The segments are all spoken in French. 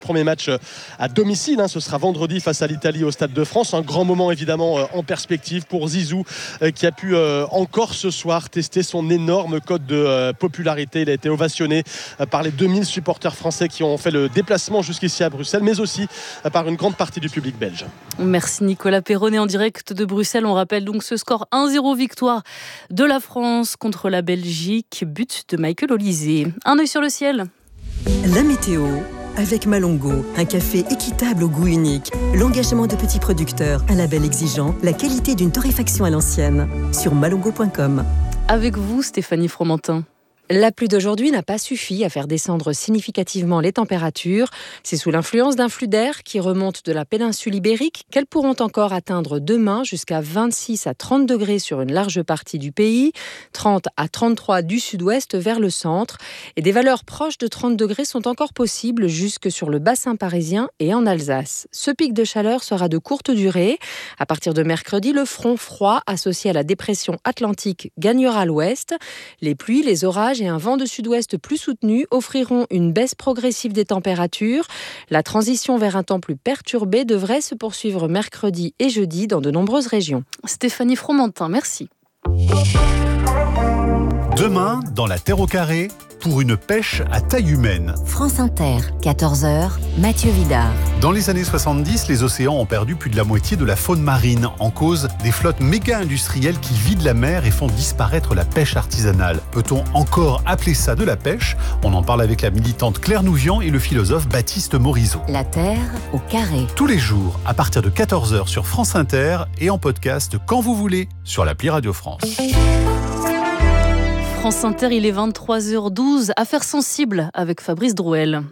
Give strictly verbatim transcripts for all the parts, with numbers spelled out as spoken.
Premier match à domicile, hein, ce sera vendredi face à l'Italie au Stade de France. Un grand moment évidemment euh, en perspective pour Zizou euh, qui a pu euh, encore ce soir tester son énorme code de euh, popularité. Il a été ovationné euh, par les deux mille supporters français qui ont fait le déplacement jusqu'ici à Bruxelles, mais aussi euh, par une grande partie du public belge. Merci Nicolas Perronnet en direct de Bruxelles. On rappelle donc ce score un zéro victoire de la France contre la Belgique. But de Michael Olysée. Un œil sur le ciel. La météo. Avec Malongo, un café équitable au goût unique, l'engagement de petits producteurs, un label exigeant, la qualité d'une torréfaction à l'ancienne. Sur malongo point com. Avec vous, Stéphanie Fromentin. La pluie d'aujourd'hui n'a pas suffi à faire descendre significativement les températures. C'est sous l'influence d'un flux d'air qui remonte de la péninsule ibérique qu'elles pourront encore atteindre demain jusqu'à vingt-six à trente degrés sur une large partie du pays, trente à trente-trois du sud-ouest vers le centre. Et des valeurs proches de trente degrés sont encore possibles jusque sur le bassin parisien et en Alsace. Ce pic de chaleur sera de courte durée. À partir de mercredi, le front froid associé à la dépression atlantique gagnera l'ouest. Les pluies, les orages et un vent de sud-ouest plus soutenu offriront une baisse progressive des températures. La transition vers un temps plus perturbé devrait se poursuivre mercredi et jeudi dans de nombreuses régions. Stéphanie Fromentin, merci. Demain, dans la Terre au carré, pour une pêche à taille humaine. France Inter, quatorze heures, Mathieu Vidard. Dans les années soixante-dix, les océans ont perdu plus de la moitié de la faune marine en cause des flottes méga-industrielles qui vident la mer et font disparaître la pêche artisanale. Peut-on encore appeler ça de la pêche ? On en parle avec la militante Claire Nouvian et le philosophe Baptiste Morisot. La Terre au carré. Tous les jours, à partir de quatorze heures sur France Inter et en podcast quand vous voulez sur l'appli Radio France. France Inter, il est vingt-trois heures douze. Affaires sensibles avec Fabrice Drouel.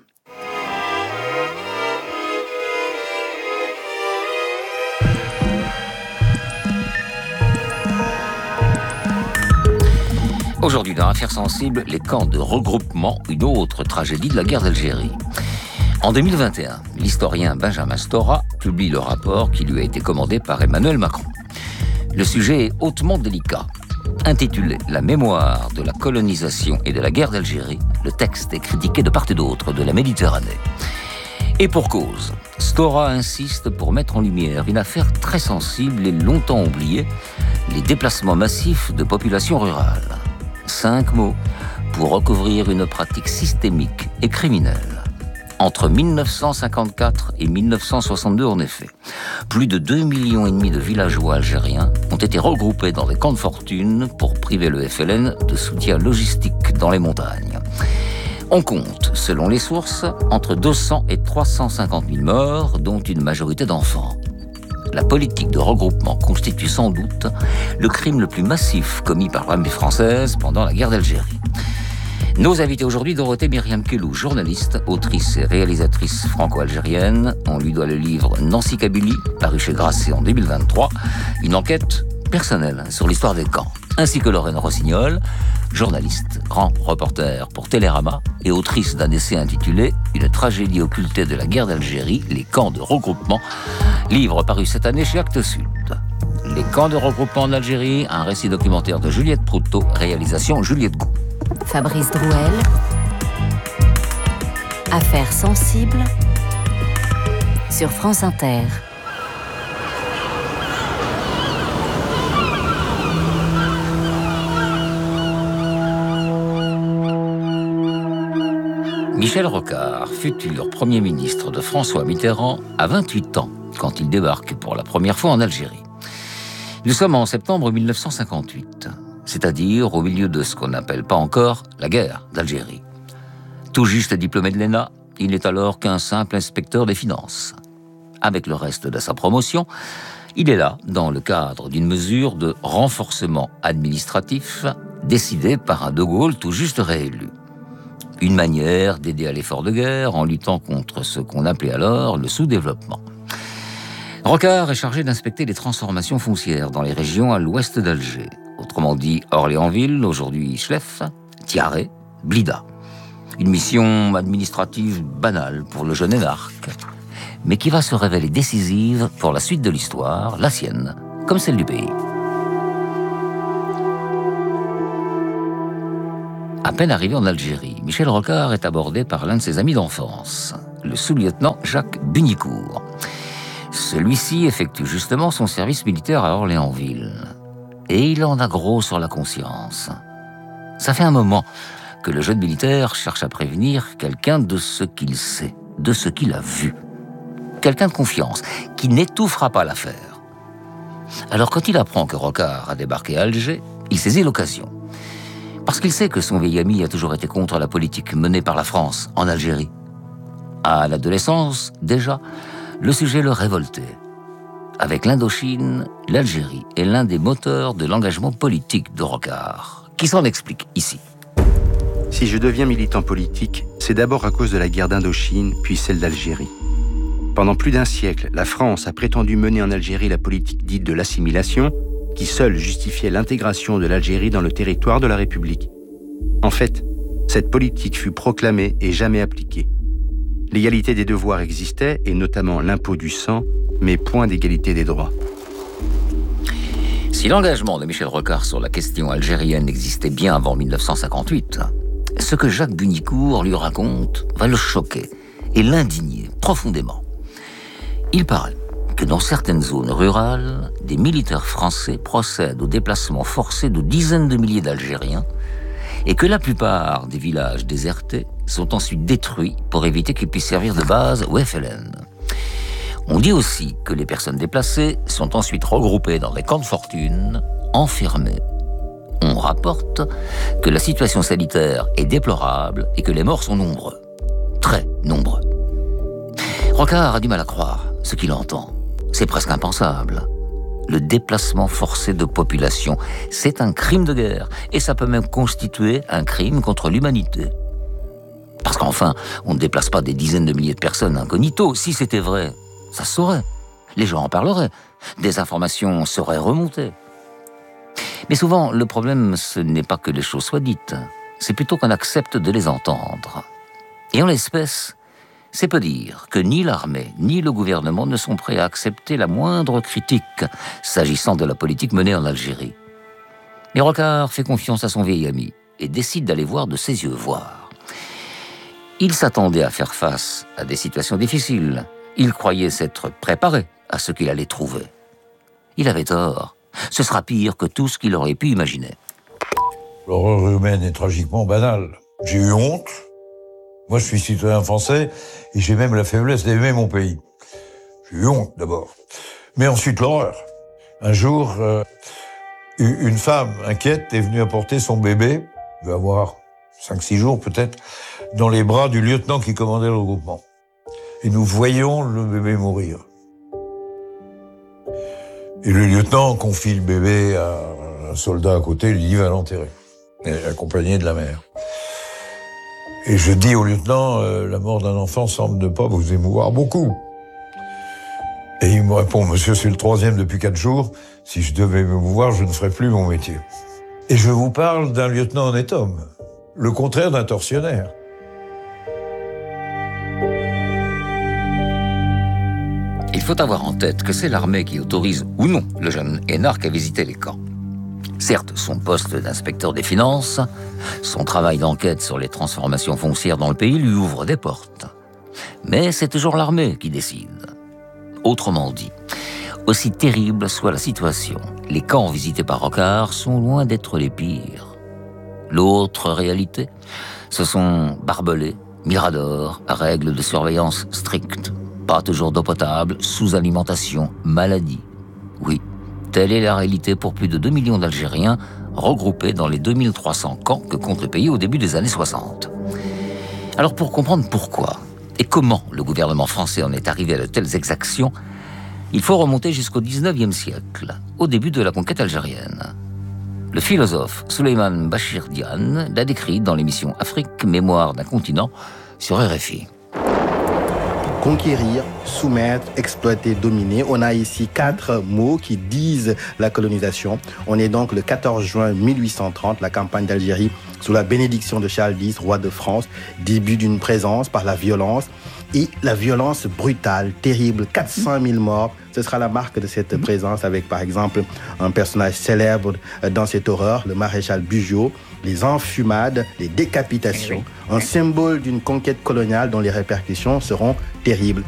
Aujourd'hui, dans Affaires sensibles, les camps de regroupement, une autre tragédie de la guerre d'Algérie. En deux mille vingt et un, l'historien Benjamin Stora publie le rapport qui lui a été commandé par Emmanuel Macron. Le sujet est hautement délicat. Intitulé « La mémoire de la colonisation et de la guerre d'Algérie », le texte est critiqué de part et d'autre de la Méditerranée. Et pour cause, Stora insiste pour mettre en lumière une affaire très sensible et longtemps oubliée, les déplacements massifs de populations rurales. Cinq mots pour recouvrir une pratique systémique et criminelle. Entre mille neuf cent cinquante-quatre et mille neuf cent soixante-deux, en effet, plus de deux millions et demi de villageois algériens ont été regroupés dans des camps de fortune pour priver le F L N de soutien logistique dans les montagnes. On compte, selon les sources, entre deux cents et trois cent cinquante mille morts, dont une majorité d'enfants. La politique de regroupement constitue sans doute le crime le plus massif commis par l'armée française pendant la guerre d'Algérie. Nos invités aujourd'hui, Dorothée Myriam Kellou, journaliste, autrice et réalisatrice franco-algérienne. On lui doit le livre Nancy Kabylie, paru chez Grasset en deux mille vingt-trois. Une enquête personnelle sur l'histoire des camps. Ainsi que Lorraine Rossignol, journaliste, grand reporter pour Télérama et autrice d'un essai intitulé Une tragédie occultée de la guerre d'Algérie, les camps de regroupement. Livre paru cette année chez Actes Sud. Les camps de regroupement en Algérie, un récit documentaire de Juliette Proutot, réalisation Juliette Gou. Fabrice Drouel. Affaires sensibles sur France Inter. Michel Rocard, futur Premier ministre de François Mitterrand, a vingt-huit ans quand il débarque pour la première fois en Algérie. Nous sommes en septembre mille neuf cent cinquante-huit. C'est-à-dire au milieu de ce qu'on n'appelle pas encore la guerre d'Algérie. Tout juste diplômé de l'E N A, il n'est alors qu'un simple inspecteur des finances. Avec le reste de sa promotion, il est là dans le cadre d'une mesure de renforcement administratif décidée par un De Gaulle tout juste réélu. Une manière d'aider à l'effort de guerre en luttant contre ce qu'on appelait alors le sous-développement. Rocard est chargé d'inspecter les transformations foncières dans les régions à l'ouest d'Alger. Autrement dit, Orléansville, aujourd'hui Chlef, Tiaré, Blida. Une mission administrative banale pour le jeune énarque, mais qui va se révéler décisive pour la suite de l'histoire, la sienne, comme celle du pays. À peine arrivé en Algérie, Michel Rocard est abordé par l'un de ses amis d'enfance. le sous-lieutenant Jacques Bunicourt. Celui-ci effectue justement son service militaire à Orléansville. Et il en a gros sur la conscience. Ça fait un moment que le jeune militaire cherche à prévenir quelqu'un de ce qu'il sait, de ce qu'il a vu. Quelqu'un de confiance, qui n'étouffera pas l'affaire. Alors quand il apprend que Rocard a débarqué à Alger, il saisit l'occasion. Parce qu'il sait que son vieil ami a toujours été contre la politique menée par la France en Algérie. À l'adolescence, déjà, le sujet le révoltait. Avec l'Indochine, l'Algérie est l'un des moteurs de l'engagement politique de Rocard, qui s'en explique ici. Si je deviens militant politique, c'est d'abord à cause de la guerre d'Indochine, puis celle d'Algérie. Pendant plus d'un siècle, la France a prétendu mener en Algérie la politique dite de l'assimilation, qui seule justifiait l'intégration de l'Algérie dans le territoire de la République. En fait, cette politique fut proclamée et jamais appliquée. L'égalité des devoirs existait, et notamment l'impôt du sang, mais point d'égalité des droits. Si l'engagement de Michel Rocard sur la question algérienne existait bien avant mille neuf cent cinquante-huit, ce que Jacques Bunicourt lui raconte va le choquer et l'indigner profondément. Il paraît que dans certaines zones rurales, des militaires français procèdent au déplacement forcé de dizaines de milliers d'Algériens et que la plupart des villages désertés sont ensuite détruits pour éviter qu'ils puissent servir de base au F L N. On dit aussi que les personnes déplacées sont ensuite regroupées dans des camps de fortune, enfermées. On rapporte que la situation sanitaire est déplorable et que les morts sont nombreux, très nombreux. Rocard a du mal à croire ce qu'il entend. C'est presque impensable. Le déplacement forcé de population, c'est un crime de guerre et ça peut même constituer un crime contre l'humanité. Parce qu'enfin, on ne déplace pas des dizaines de milliers de personnes incognito. Si c'était vrai, ça se saurait. Les gens en parleraient. Des informations seraient remontées. Mais souvent, le problème, ce n'est pas que les choses soient dites. C'est plutôt qu'on accepte de les entendre. Et en l'espèce, c'est peu dire que ni l'armée, ni le gouvernement ne sont prêts à accepter la moindre critique s'agissant de la politique menée en Algérie. Mais Rocard fait confiance à son vieil ami et décide d'aller voir de ses yeux voir. Il s'attendait à faire face à des situations difficiles. Il croyait s'être préparé à ce qu'il allait trouver. Il avait tort. Ce sera pire que tout ce qu'il aurait pu imaginer. L'horreur humaine est tragiquement banale. J'ai eu honte. Moi, je suis citoyen français et j'ai même la faiblesse d'aimer mon pays. J'ai eu honte, d'abord. Mais ensuite, l'horreur. Un jour, euh, une femme inquiète est venue apporter son bébé, il va avoir cinq six jours peut-être, dans les bras du lieutenant qui commandait le regroupement. Et nous voyons le bébé mourir. Et le lieutenant confie le bébé à un soldat à côté, lui dit « va l'enterrer », accompagné de la mère. Et je dis au lieutenant, euh, la mort d'un enfant semble ne pas vous émouvoir beaucoup. Et il me répond, monsieur, c'est le troisième depuis quatre jours. Si je devais m'émouvoir, je ne ferais plus mon métier. Et je vous parle d'un lieutenant honnête homme. Le contraire d'un tortionnaire. Il faut avoir en tête que c'est l'armée qui autorise ou non le jeune énarque à visiter les camps. Certes, son poste d'inspecteur des finances, son travail d'enquête sur les transformations foncières dans le pays lui ouvre des portes. Mais c'est toujours l'armée qui décide. Autrement dit, aussi terrible soit la situation, les camps visités par Rocard sont loin d'être les pires. L'autre réalité, ce sont barbelés, miradors, règles de surveillance strictes, pas toujours d'eau potable, sous-alimentation, maladie. Oui, telle est la réalité pour plus de deux millions d'Algériens regroupés dans les deux mille trois cents camps que compte le pays au début des années soixante. Alors pour comprendre pourquoi et comment le gouvernement français en est arrivé à de telles exactions, il faut remonter jusqu'au dix-neuvième siècle, au début de la conquête algérienne. Le philosophe Souleymane Bachir Diane l'a décrit dans l'émission Afrique, mémoire d'un continent sur R F I. Conquérir, soumettre, exploiter, dominer. On a ici quatre mots qui disent la colonisation. On est donc le quatorze juin mille huit cent trente, la campagne d'Algérie sous la bénédiction de Charles dix, roi de France. Début d'une présence par la violence et la violence brutale, terrible, quatre cent mille morts. Ce sera la marque de cette présence avec par exemple un personnage célèbre dans cette horreur, le maréchal Bugeaud, les enfumades, les décapitations, un symbole d'une conquête coloniale dont les répercussions seront terribles.